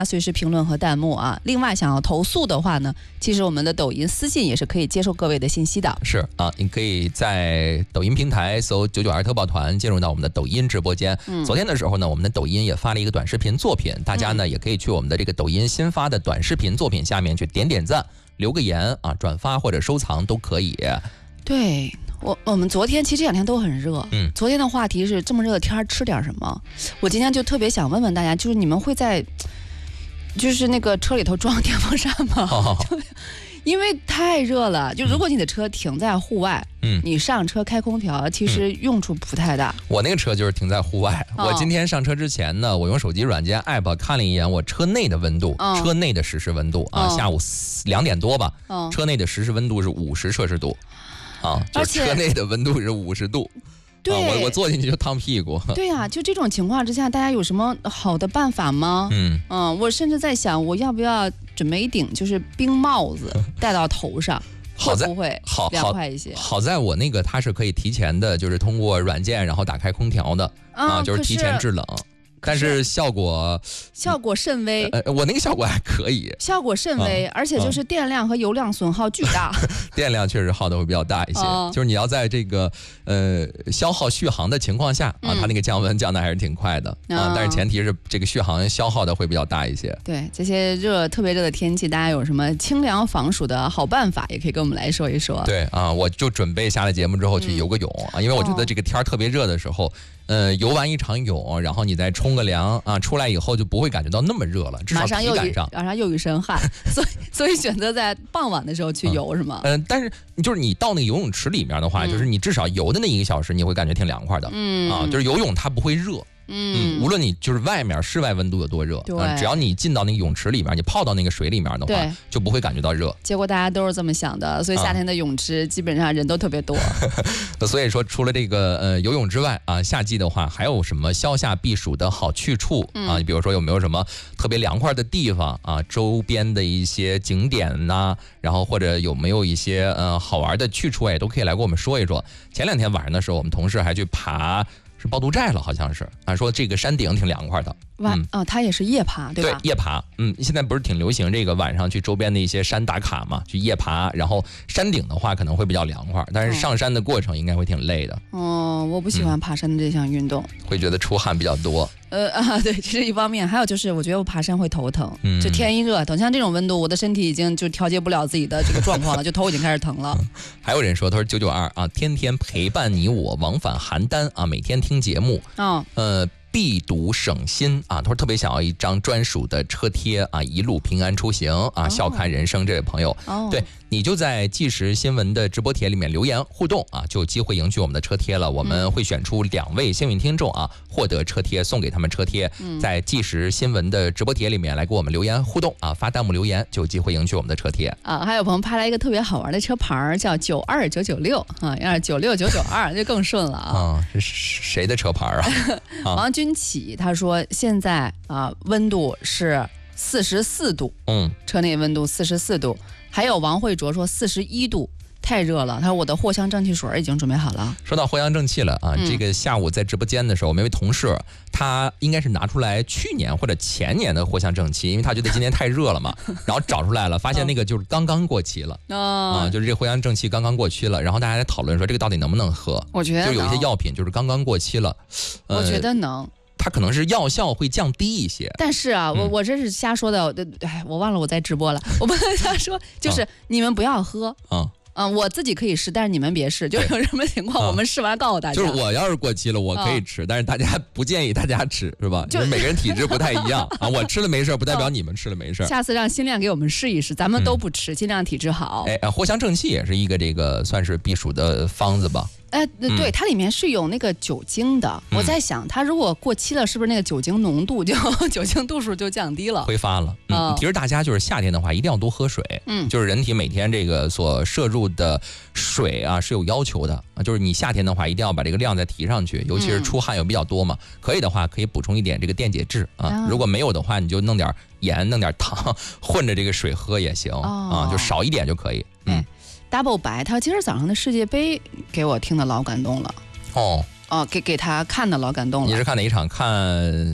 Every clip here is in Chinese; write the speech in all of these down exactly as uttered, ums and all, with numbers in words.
随时评论和弹幕啊。另外，想要投诉的话呢，其实我们的抖音私信也是可以接受各位的信息的。 是啊，你可以在抖音平台搜九九二特报团，进入到我们的抖音直播间。嗯、昨天的时候呢，我们的抖音也发了一个短视频作品，大家呢、嗯、也可以去我们的这个抖音新发的短视频作品下面去点点赞、留个言啊，转发或者收藏都可以。 对。我我们昨天其实这两天都很热，嗯，昨天的话题是这么热的天吃点什么？我今天就特别想问问大家，就是你们会在，就是那个车里头装电风扇吗？哦、因为太热了，就如果你的车停在户外，嗯，你上车开空调，其实用处不太大。 嗯、我那个车就是停在户外，哦、我今天上车之前呢，我用手机软件 app 看了一眼我车内的温度，哦、车内的实时温度啊，哦、下午两点多吧，哦、车内的实时温度是五十摄氏度。啊，就是车内的温度是五十度， 对， 啊、我我坐进去就烫屁股。 对呀、啊，就这种情况之下，大家有什么好的办法吗？嗯嗯，我甚至在想，我要不要准备一顶就是冰帽子戴到头上，会不会凉快一些？ 好, 好, 好在我那个它是可以提前的，就是通过软件然后打开空调的啊，啊就是提前制冷。但是效果效果甚微， 呃，我那个效果还可以， 效果甚微，嗯、而且就是电量和油量损耗巨大， 电量确实耗的会比较大一些。嗯、就是你要在这个呃消耗续航的情况下啊，嗯、它那个降温降的还是挺快的、嗯、啊，但是前提是这个续航消耗的会比较大一些。 对，这些热特别热的天气，大家有什么清凉防暑的好办法，也可以跟我们来说一说。 对啊，我就准备下了节目之后去游个泳、嗯、啊，因为我觉得这个天儿特别热的时候。呃，游完一场泳，然后你再冲个凉啊，出来以后就不会感觉到那么热了，至少体感上。 马上又一身汗，所以所以选择在傍晚的时候去游、嗯、是吗？ 嗯、呃，但是就是你到那个游泳池里面的话，嗯、就是你至少游的那一个小时，你会感觉挺凉快的。嗯啊，就是游泳它不会热。嗯, 嗯，无论你就是外面室外温度有多热，啊，只要你进到那个泳池里面，你泡到那个水里面的话，就不会感觉到热。 结果大家都是这么想的，所以夏天的泳池基本上人都特别多。 啊、所以说，除了这个呃游泳之外啊，夏季的话还有什么消夏避暑的好去处、嗯、啊？你比如说有没有什么特别凉快的地方啊？周边的一些景点呐、啊，然后或者有没有一些呃好玩的去处，也都可以来跟我们说一说。前两天晚上的时候，我们同事还去爬。是抱肚寨了，好像是啊，说这个山顶挺凉快的。 晚啊、嗯哦，它也是夜爬，对吧？ 对，夜爬。嗯，现在不是挺流行这个晚上去周边的一些山打卡嘛，去夜爬。然后山顶的话可能会比较凉快，但是上山的过程应该会挺累的。 哦，我不喜欢爬山的这项运动， 嗯、会觉得出汗比较多。 呃啊，对，这是一方面。还有就是，我觉得我爬山会头疼。嗯，就天一热，等像这种温度，我的身体已经就调节不了自己的这个状况了，就头已经开始疼了。 还有人说，他说九九二啊，天天陪伴你我往返邯郸啊，每天听节目。哦，呃。必读省心啊！他说特别想要一张专属的车贴啊，一路平安出行啊，笑看人生。这位朋友，哦、对你就在即时新闻的直播帖里面留言互动啊，就有机会赢取我们的车贴了。我们会选出两位幸运听众啊，获得车贴，送给他们车贴。嗯、在即时新闻的直播帖里面来给我们留言互动啊，发弹幕留言就有机会赢取我们的车贴啊。还有朋友拍来一个特别好玩的车牌，叫九二九九六啊，要是九六九九二就更顺了啊。 啊，这是谁的车牌啊？ 啊王军起他说现在啊温度是四十四度，嗯，车内温度四十四度。还有王慧卓说四十一度，太热了。他说我的藿香正气水已经准备好了。 说到藿香正气了啊，嗯、这个下午在直播间的时候，我们一位同事他应该是拿出来去年或者前年的藿香正气，因为他觉得今年太热了嘛，然后找出来了，发现那个就是刚刚过期了、哦、啊，就是这藿香正气刚刚过期了，然后大家在讨论说这个到底能不能喝。 我觉得就有一些药品就是刚刚过期了， 呃、我觉得能。 它可能是药效会降低一些， 但是啊，我我这是瞎说的，哎，我忘了我在直播了。我跟他说，就是你们不要喝啊。嗯，我自己可以试，但是你们别试。就有什么情况，我们试完告诉大家。 就是我要是过期了，我可以吃，但是大家不建议大家吃，是吧？就是每个人体质不太一样啊。我吃了没事，不代表你们吃了没事。 下次让新亮给我们试一试，咱们都不吃，新亮体质好。 哎，藿香正气也是一个这个算是避暑的方子吧。 哎，对，它里面是有那个酒精的。嗯、我在想，它如果过期了，是不是那个酒精浓度就酒精度数就降低了， 挥发了？嗯，哦、其实大家就是夏天的话，一定要多喝水。嗯，就是人体每天这个所摄入的水啊是有要求的啊，就是你夏天的话，一定要把这个量再提上去，尤其是出汗又比较多嘛。嗯、可以的话，可以补充一点这个电解质啊。啊如果没有的话，你就弄点盐，弄点糖，混着这个水喝也行、哦、啊，就少一点就可以。嗯。 Double 白，他今儿早上的世界杯给我听的老感动了。哦哦，给给他看的老感动了。 你是看哪一场？看不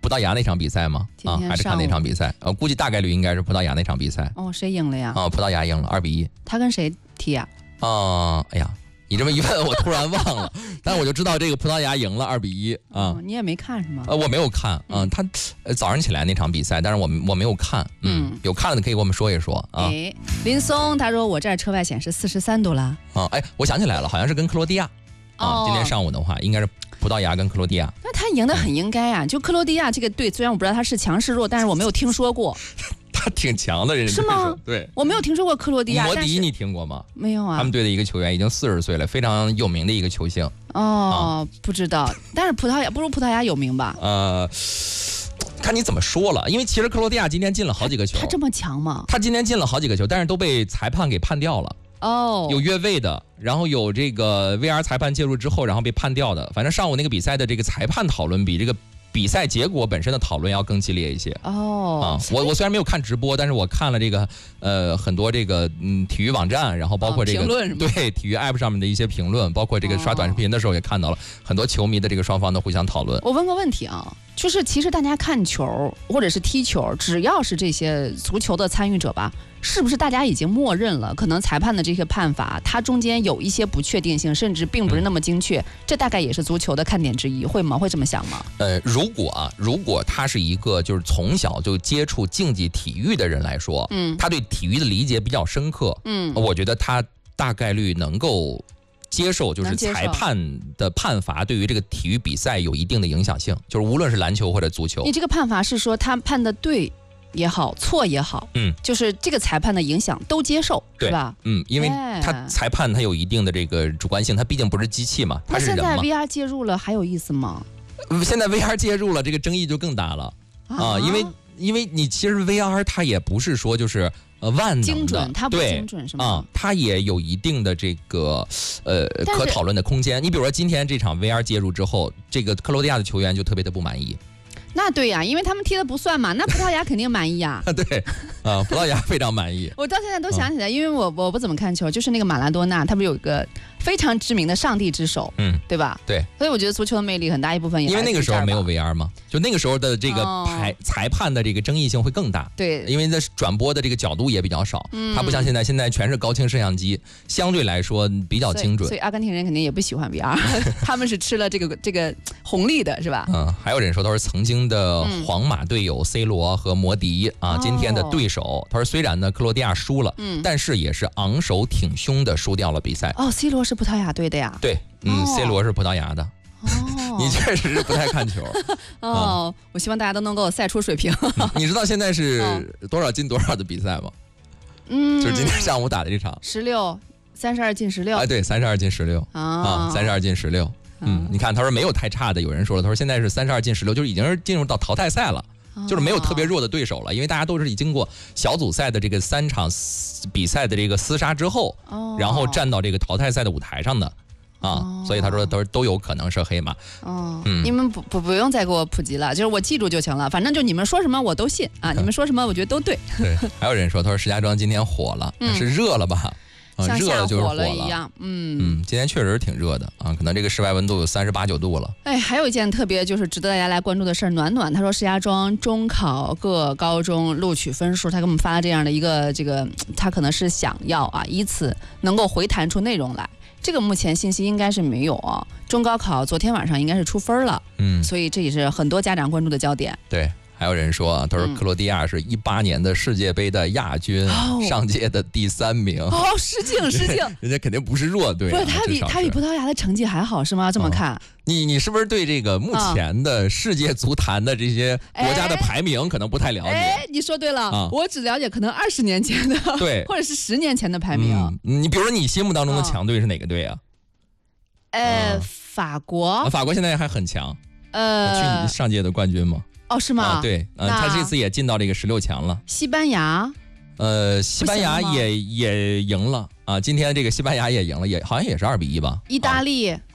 葡萄牙那场比赛吗？ 啊， 还是看那场比赛？呃，估计大概率应该是葡萄牙那场比赛。 哦，谁赢了呀？ 啊，葡萄牙赢了二比一。 他跟谁踢呀？ 啊，哎呀。你这么一问，我突然忘了，但是我就知道这个葡萄牙赢了二比一啊、 哦。你也没看是吗？ 呃，我没有看，嗯、呃，他呃早上起来那场比赛，但是我我没有看，嗯，嗯有看的可以给我们说一说啊。 哎，林松他说我这儿车外显示四十三度了啊，哎，我想起来了，好像是跟克罗地亚啊、哦，今天上午的话应该是葡萄牙跟克罗地亚。 那他赢得很应该啊，就克罗地亚这个队，虽然我不知道他是强是弱，但是我没有听说过。 他挺强的，人家是吗？ 对， 我没有听说过克罗地亚。 摩迪你听过吗？ 没有啊。 他们队的一个球员已经四十岁了，非常有名的一个球星。 哦，啊、不知道，但是葡萄牙不如葡萄牙有名吧？ 呃，看你怎么说了，因为其实克罗地亚今天进了好几个球。 他, 他这么强吗？ 他今天进了好几个球，但是都被裁判给判掉了。 哦， 有越位的，然后有这个 V R 裁判介入之后，然后被判掉的。反正上午那个比赛的这个裁判讨论比这个比赛结果本身的讨论要更激烈一些。 哦， 啊，我我虽然没有看直播，但是我看了这个呃很多这个嗯体育网站，然后包括这个、 哦、评论是吗？ 对体育 app 上面的一些评论，包括这个刷短视频的时候也看到了、哦、很多球迷的这个双方的互相讨论。 我问个问题啊，就是其实大家看球或者是踢球，只要是这些足球的参与者吧，是不是大家已经默认了可能裁判的这些判罚它中间有一些不确定性，甚至并不是那么精确、嗯、这大概也是足球的看点之一，会吗？会这么想吗？ 呃，如果啊，如果他是一个就是从小就接触竞技体育的人来说，嗯，他对体育的理解比较深刻，嗯，我觉得他大概率能够接受，就是裁判的判罚对于这个体育比赛有一定的影响性，就是无论是篮球或者足球。 你这个判罚是说他判的对也好，错也好，嗯，就是这个裁判的影响都接受，是吧？ 嗯，因为他裁判他有一定的这个主观性，他毕竟不是机器嘛，他是人嘛。 那现在 V R 介入了还有意思吗？ 现在 V R 介入了，这个争议就更大了啊，啊因为因为你其实 V R 它也不是说就是呃万能的， 精准，它不精准是吗？ 啊，它也有一定的这个呃可讨论的空间。你比如说今天这场 V R 介入之后，这个克罗地亚的球员就特别的不满意。 那对呀、啊，因为他们踢的不算嘛，那葡萄牙肯定满意呀、 啊。对，啊，葡萄牙非常满意。 我到现在都想起来，因为我我不怎么看球，就是那个马拉多纳，他不是有一个非常知名的上帝之手，嗯，对吧？ 对， 所以我觉得足球的魅力很大一部分也因为那个时候没有 V R 嘛，就那个时候的这个裁、哦、裁判的这个争议性会更大。 对， 因为在转播的这个角度也比较少，嗯，它不像现在，现在全是高清摄像机，相对来说比较精准。 所以, 所以阿根廷人肯定也不喜欢 V R， 他们是吃了这个这个红利的，是吧？ 嗯，还有人说他是曾经的皇马队友 C 罗和摩迪啊， 哦、 今天的对手。他说虽然呢克罗地亚输了，嗯，但是也是昂首挺胸的输掉了比赛。 哦 ，C 罗是葡萄牙队的呀？ 对，嗯、哦、，C 罗是葡萄牙的。 哦， 你确实是不太看球。 哦、嗯，我希望大家都能够赛出水平。 你知道现在是多少进多少的比赛吗？ 嗯， 就是今天上午打的这场。 十六，三十二进十六。 哎，对，三十二进十六啊，三十二进十六。嗯，你看，他说没有太差的，有人说了，他说现在是三十二进十六，就是已经是进入到淘汰赛了。就是没有特别弱的对手了，因为大家都是经过小组赛的这个三场比赛的这个厮杀之后，哦、然后站到这个淘汰赛的舞台上的，啊，哦、所以他说都都有可能是黑马。 哦，嗯、你们不不不用再给我普及了，就是我记住就行了，反正就你们说什么我都信啊，你们说什么我觉得都对。 对，还有人说，他说石家庄今天火了，嗯、是热了吧？ 像下火了一样，嗯嗯，今天确实挺热的啊，可能这个室外温度有三十八九度了。 哎，还有一件特别就是值得大家来关注的事儿，暖暖他说石家庄中考各高中录取分数，他给我们发了这样的一个这个，他可能是想要啊，以此能够回弹出内容来。这个目前信息应该是没有啊，中高考昨天晚上应该是出分了，嗯，所以这也是很多家长关注的焦点。 对。还有人说啊，他说克罗地亚是一八年的世界杯的亚军，嗯、上届的第三名。 哦，失敬失敬， 人家肯定不是弱队、啊。 不是他比他比葡萄牙的成绩还好是吗？这么看，嗯、 你你是不是对这个目前的世界足坛的这些国家的排名可能不太了解？ 哎，你说对了，啊、我只了解可能二十年前的， 对， 或者是十年前的排名。 嗯、你比如说你心目当中的强队是哪个队啊？ 呃、嗯，法国。 法国现在还很强。 呃， 去上届的冠军吗？ 哦，是吗？ 啊、对，嗯、呃，他这次也进到这个十六强了。 西班牙， 呃，西班牙也也赢了啊！今天这个西班牙也赢了，也好像也是二比一吧。 意大利， 啊、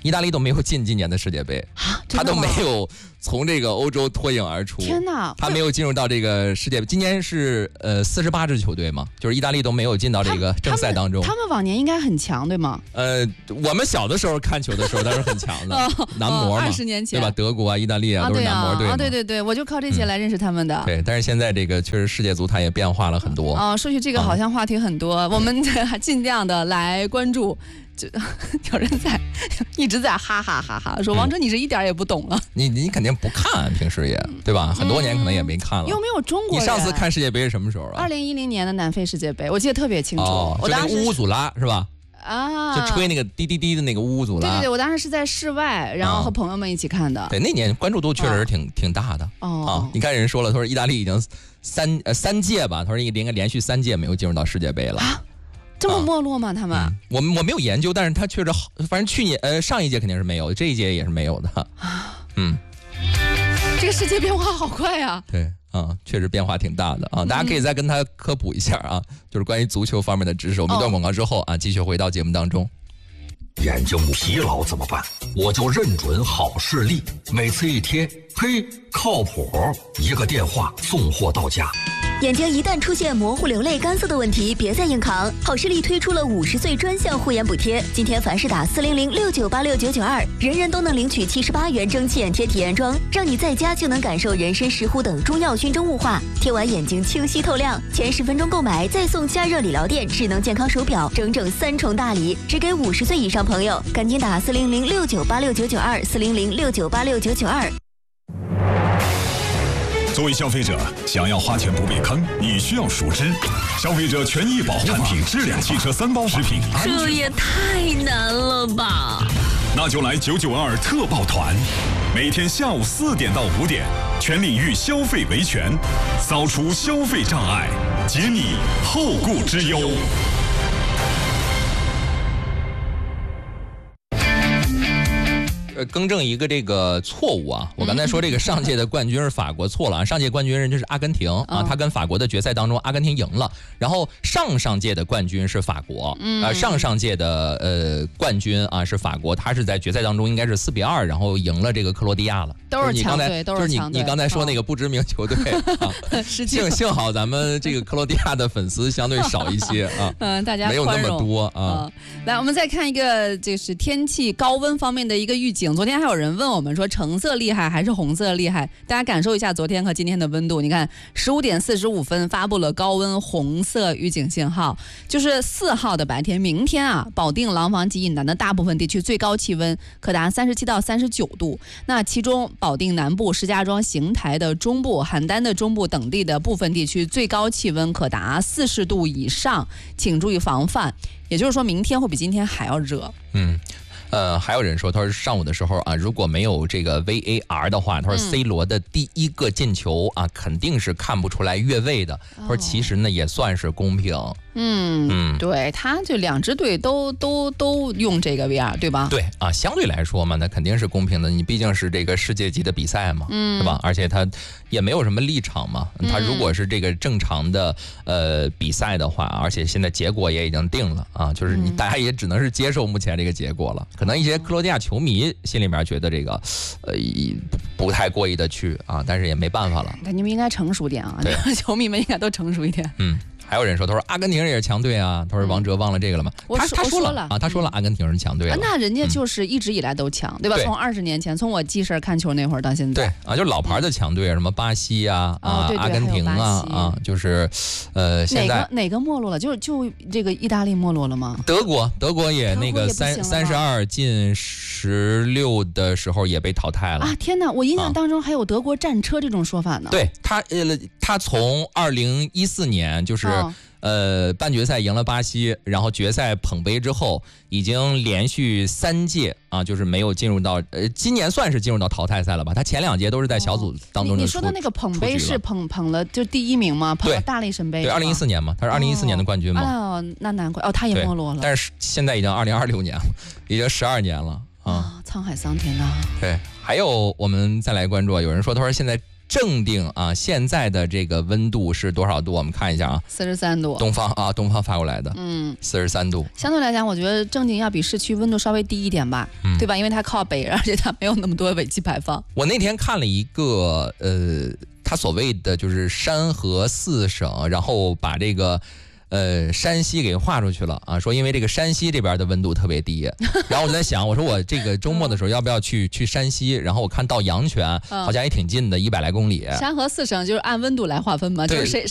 意大利都没有进今年的世界杯啊， 他都没有从这个欧洲脱颖而出。 天哪， 他没有进入到这个世界杯。今年是呃四十八支球队嘛，就是意大利都没有进到这个正赛当中。 他 们, 他们往年应该很强，对吗？ 呃，我们小的时候看球的时候，他是很强的，哦、男模嘛， 二十年前对吧？德国啊、意大利啊， 啊都是男模队嘛。 啊，对对对，我就靠这些来认识他们的。 嗯、对，但是现在这个确实世界足坛也变化了很多。 哦，说起这个好像话题很多，嗯、我们尽量的来关注。就有人在一直在哈哈哈哈说王哲你是一点也不懂了， 你你肯定不看，平时也对吧？很多年可能也没看了。 有没有中国人？ 你上次看世界杯是什么时候啊？ 二零一零年的南非世界杯，我记得特别清楚。 哦、 我当时乌乌祖拉是吧？ 啊， 就吹那个滴滴滴的那个乌乌祖拉。 对对对，我当时是在室外，然后和朋友们一起看的。啊、 对，那年关注度确实挺、啊、挺大的。哦、啊，你看人说了，他说意大利已经三呃三届吧，他说应该连续三届没有进入到世界杯了。 啊这么没落吗？啊、他们？嗯、 我我没有研究，但是他确实好，反正去年呃上一届肯定是没有，这一届也是没有的。嗯， 这个世界变化好快啊！ 对啊，确实变化挺大的啊！大家可以再跟他科普一下啊，嗯、就是关于足球方面的知识。我们一段广告之后啊，继续回到节目当中。 眼睛疲劳怎么办？我就认准好视力，每次一贴，嘿，靠谱，一个电话送货到家。 眼睛一旦出现模糊、流泪、干涩的问题，别再硬扛。好视力推出了五十岁专项护眼补贴，今天凡是打四零零六九八六九九二，人人都能领取七十八元蒸汽眼贴体验装，让你在家就能感受人参、石斛等中药熏蒸雾化，贴完眼睛清晰透亮。前十分钟购买再送加热理疗垫、智能健康手表，整整三重大礼，只给五十岁以上朋友，赶紧打四零零六九八六九九二，四零零六九八六九九二。 作为消费者，想要花钱不被坑，你需要熟知消费者权益保护产品质量汽车三包食品安全。 这也太难了吧！ 那就来九九二特报团，每天下午四点到五点，全领域消费维权，扫除消费障碍，解你后顾之忧。 呃，更正一个这个错误啊！我刚才说这个上届的冠军是法国错了啊，上届冠军人就是阿根廷啊，他跟法国的决赛当中，阿根廷赢了，然后上上届的冠军是法国，呃，上上届的呃冠军啊是法国，他是在决赛当中应该是四比二，然后赢了这个克罗地亚了。 都是强队， 都是强队。就是你你刚才说那个不知名球队啊，幸幸好咱们这个克罗地亚的粉丝相对少一些啊， 嗯，大家没有那么多啊。 来，我们再看一个就是天气高温方面的一个预警。昨天还有人问我们说橙色厉害还是红色厉害，大家感受一下昨天和今天的温度。你看十五点四十五分发布了高温红色预警信号，就是四号的白天，明天啊，保定、廊坊及以南的大部分地区最高气温可达三十七到三十九度。那其中保定南部、石家庄、邢台的中部、邯郸的中部等地的部分地区最高气温可达四十度以上，请注意防范。也就是说明天会比今天还要热。 嗯。呃，还有人说，他说上午的时候啊，如果没有这个 V A R 的话，他说 C 罗的第一个进球啊，肯定是看不出来越位的。他说其实呢也算是公平。 嗯嗯，对，他就两支队都都都用这个 V R 对吧？ 对啊，相对来说嘛，那肯定是公平的。你毕竟是这个世界级的比赛嘛，嗯，是吧？而且他也没有什么立场嘛。他如果是这个正常的呃比赛的话，而且现在结果也已经定了啊，就是你大家也只能是接受目前这个结果了。可能一些克罗地亚球迷心里面觉得这个呃不太过意的去啊，但是也没办法了。 那你们应该成熟点啊，球迷们应该都成熟一点。 嗯。还有人说，他说阿根廷也是强队啊。他说王哲忘了这个了吗？他他说了啊，他说了阿根廷是强队了。 那人家就是一直以来都强，对吧？从二十年前，从我记事看球那会儿到现在。 对啊，就是老牌的强队，什么巴西啊啊，阿根廷啊啊，就是呃，现在哪个哪个没落了？就就这个意大利没落了吗？ 德国，德国也那个三三十二进十六的时候也被淘汰了啊！天哪，我印象当中还有德国战车这种说法呢。 对他呃，他从二零一四年就是。呃，半决赛赢了巴西，然后决赛捧杯之后，已经连续三届啊，就是没有进入到呃，今年算是进入到淘汰赛了吧？他前两届都是在小组当中的、哦。 你说的那个捧杯是捧捧了就第一名吗？捧了大力神杯。 对，二零一四年嘛，他是二零一四年的冠军嘛。 哦，那难怪哦，他也没落了。 但是现在已经二零二六年了，已经十二年了啊！ 哦、沧海桑田呐。 对，还有我们再来关注，有人说，他说现在。 正定啊，现在的这个温度是多少度？我们看一下啊， 四十三度。 东方啊，东方发过来的，嗯，四十三度。 相对来讲，我觉得正定要比市区温度稍微低一点吧，嗯、对吧？因为它靠北，而且它没有那么多尾气排放。 我那天看了一个呃，它所谓的就是山河四省，然后把这个。呃，山西给画出去了啊，说因为这个山西这边的温度特别低，然后我就在想，我说我这个周末的时候要不要去去山西？然后我看到阳泉好像也挺近的，一百来公里。 山河四省就是按温度来划分嘛，就是谁